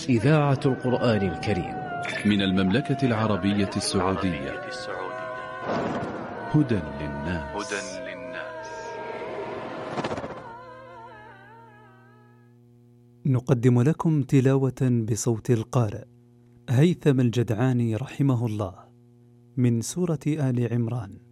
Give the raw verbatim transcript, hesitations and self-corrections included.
إذاعة القرآن الكريم من المملكة العربية السعودية. هدى للناس. نقدم لكم تلاوة بصوت القارئ هيثم الجدعاني رحمه الله من سورة آل عمران